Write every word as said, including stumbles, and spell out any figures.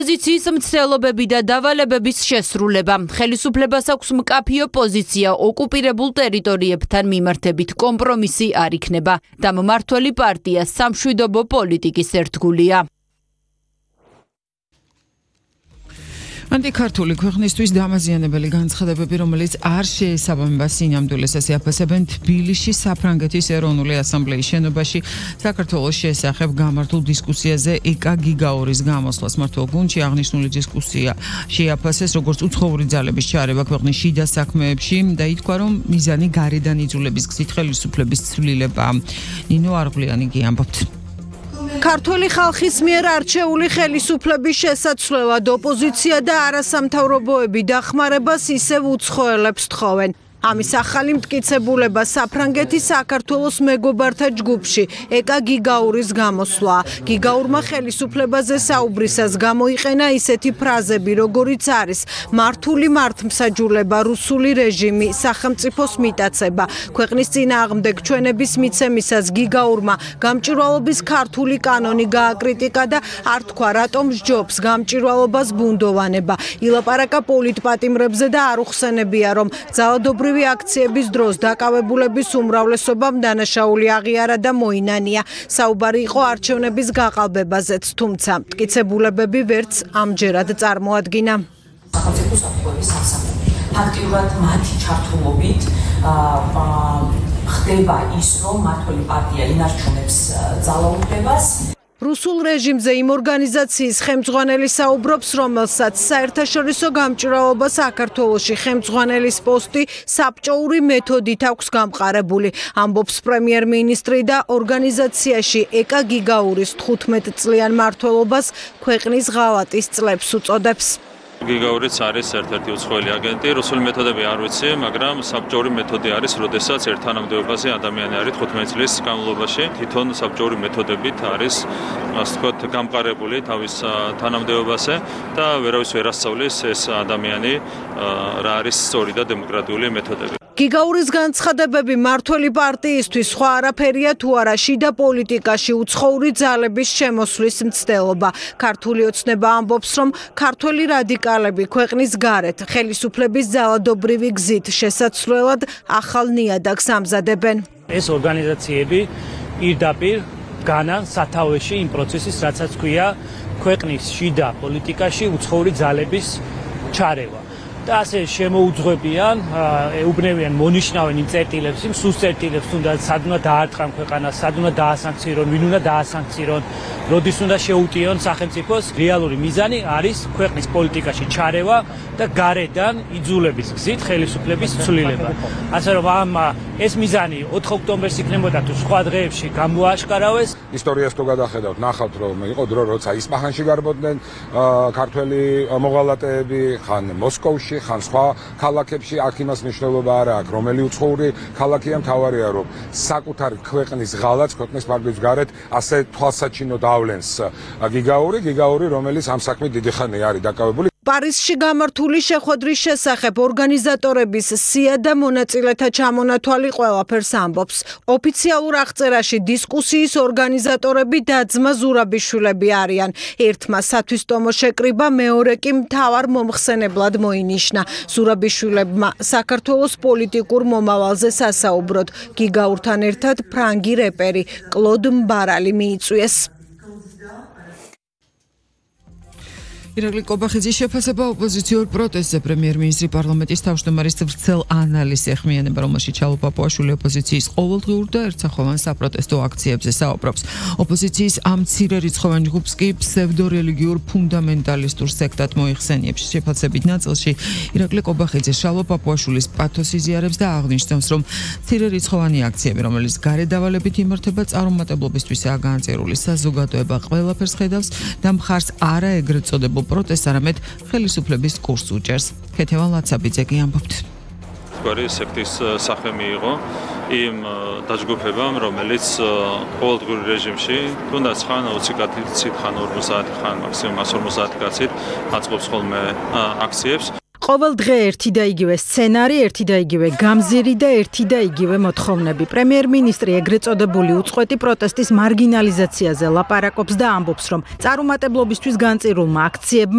ოპოზიციის მცდელობები და დავალებების შესრულება. ხელისუფლებას აქვს მკაფიო პოზიცია ოკუპირებულ ტერიტორიებთან მიმართებით კომპრომისი არ იქნება და მმართველი პარტია სამშვიდობო პოლიტიკის ერთგულია. ანტიქართული ქვეყნისთვის დამაზიანებელი განცხადებები, რომელიც არ შეესაბამება სინამდვილეს, ასე აფასებენ თბილისში საფრანგეთის ეროვნული ასამბლეის შენობაში საქართველოს შესახებ გამართულ დისკუსიაზე ეკა გიგაურის გამოსვლას. მმართველ გუნდში აღნიშნული დისკუსია შეაფასეს როგორც უცხოური ძალების ჩარევა ქვეყნის შიდა საქმეებში და ითქვა, რომ მიზანი გარედან იძულების გზით ხელისუფლების ცვლილებაა. ნინო არღვლიანი ამბობს. ქართველი ხალხის მიერ არჩეული ხელისუფლების შესაცვლელად ოპოზიცია და არასამთავრობოები დახმარებას ისევ უცხოელებს თხოვენ. ამის ახალი მტკიცებულება საფრანგეთის საქართველოს მეგობართა ჯგუფში ეკა გიგაურის გამოსვლა. გიგაურმა ხელისუფლებაზე საუბრისას გამოიყენა ისეთი ფრაზები, როგორიც არის მართული მართლმსაჯულება, რუსული რეჟიმი, სახელმწიფოს მიტაცება. ქვეყნის წინააღმდეგ ჩვენების მიცემისას გიგაურმა გამჭვირვალობის ქართული კანონი გააკრიტიკა და არ თქვა, რატომ სჯობს გამჭვირვალობას ბუნდოვანება. ილაპარაკა პოლიტპატიმრებზე და არ უხსენებია, რომ ძალადობრივი აქციების დროს დაკავებულების უმრავლესობამ დანაშაული აღიარა და მოინანია. საუბარი იყო არჩევნების გაყალბებაზეც, თუმცა მტკიცებულებები ვერც ამჯერად წარმოადგინა. სახელმწიფო საფუძვლის სამსახური. ფაქტიურად მათი ჩართულობით ხდება ის, რომ მმართველი პარტია ინარჩუნებს ძალაუფლებას. რუსულ რეჟიმზე იმ ორგანიზაციის ხელმძღვანელი საუბრობს, რომელსაც საერთაშორისო გამჭვირვალობა საქართველოში ხელმძღვანელის პოსტი საბჭოური მეთოდით აქვს გამყარებული. ამბობს პრემიერ-მინისტრი და ორგანიზაციაში ეკა გიგაურის თხუთმეტ წლიან მმართველობას ქვეყნის ღალატის წლებს უწოდებს. გიგაურიც არის ერთ-ერთი უცხოელი აგენტი. რუსული მეთოდები არ ვიცი, მაგრამ საბჭოური მეთოდი არის, როდესაც ერთ თანამდებობაზე ადამიანი არის თხუთმეტ წლის განმავლობაში. თვითონ საბჭოური მეთოდებით არის, ასე ვთქვათ, გამყარებული თავის თანამდებობაზე და ვერავის ვერ ასწავლის ეს ადამიანი რა არის სწორი და დემოკრატიული მეთოდები. გიგაურის განცხადებები მმართველი პარტიისთვის სხვა არაფერია თუ არა შიდა პოლიტიკაში უცხოური ძალების შემოსვლის მცდელობა. ქართული ოცნება ამბობს, რომ ქართველი რადიკალები ქვეყნის გარეთ ხელისუფლების ძალადობრივი გზით შესაცვლელად ახალ ნიადაგს ამზადებენ. ეს ორგანიზაციები პირდაპირ განან სათავეში იმ პროცესის, რაცაც ქვია ქვეყნის შიდა პოლიტიკაში უცხოური ძალების ჩარევა. და ასე შემოუძღვებიან, ეუბნებიან, მონიშნავენ იმ წერტილებს, იმ სულ წერტილებს, თუნდაც სად უნდა დაარტყან ქვეყანა, სად უნდა დაასანქცირონ, ვინ უნდა დაასანქცირონ, როდის უნდა შეუტიონ სახელმწიფოს. რეალური მიზანი არის ქვეყნის პოლიტიკაში ჩარევა და გარედან იძულების გზით ხელისუფლების ცვლილება. ასე რომ ამ ეს მიზანი ოთხ ოქტომბერს იქნებოდა თუ სხვა დღეებში გამოაშკარავეს. ისტორიას თუ გადახედავთ, ნახავთ, რომ იყო დრო, როცა ისპაჰანში გარბოდნენ ქართველი მოღალატეები, ხან მოსკოვში, ხან სხვა ქალაქებში. აქ იმას მნიშვნელობა არ აქვს, რომელი უცხოური ქალაქია, მთავარია, რომ საკუთარი ქვეყნის ღალატს ქვეყნის ფარგლებს გარეთ ასე თვალსაჩინო დავლენს გიგაური, გიგაური, რომელიც ამ საქმით დიდი ხანი არის დაკავებული. პარიზში გამართული შეხვედრის შესახებ ორგანიზატორების სია და მონაწილეთა ჩამონათვალი ყველაფერს ამბობს. ოფიციალურ აღწერაში დისკუსიის ორგანიზატორები და ძმა ზურაბიშვილები არიან. ერთმა სათვისტომო შეკრიბა, მეორე კი მთავარ მომხსენებლად მოინიშნა. ზურაბიშვილებმა საქართველოს პოლიტიკურ მომავალზე სასაუბროდ გიგაურთან ერთად ფრანგი რეპერი კლოდ მბარალი მიიწვიეს. ირაკლი კობახიძის შეფასება ოპოზიციურ პროტესტზე პრემიერ-მინისტრი პარლამენტის თავმჯდომარის ვრცელ ანალიზს ეხმიანება, რომელშიც ჩალო პაპუაშვილი ოპოზიციის ყოველდღიურ და ერთსახოვან საპროტესტო აქციებზე საუბრობს. ოპოზიციის ამ მცირერიცხოვან ჯგუფს კი ფსევდორელიგიურ ფუნდამენტალისტურ სექტად მოიხსენიებს. შეფასებით ნაწილში ირაკლი კობახიძე შალო პაპუაშვილის პათოს იზიარებს და აღნიშნავს, რომ მცირერიცხოვანი აქციები, რომელიც გარედავალებით იმართება, წარუმატებლობისთვისაა განაწილული. საზოგადოება ყველაფერს ხედავს და მხარს არა ეგრეთ წოდებულ პროტესტს, არამედ ხელისუფლების კურსს უჭერს. ქეთევან ლაცაბიძე კი ამბობს. გვარი სექტის სახე მიიღო იმ დაჯგუფებამ, რომელიც ყოველდღიურ რეჟიმში, თუნდაც ხან ოცი კაცით, ხან ორმოცდაათი, ხან მაქსიმუმ εκατს ორმოცდაათი კაცით აწყობს ხოლმე აქციებს. ყოველ დღე ერთი და იგივე სცენარი, ერთი და იგივე გამზირი და ერთი და იგივე მოთხოვნები. პრემიერ-მინისტრი ეგრეთ წოდებული უწყვეტი პროტესტის მარგინალიზაციაზე ლაპარაკობს და ამბობს, რომ წარუმატებლობისთვის განწირულმა აქციებმა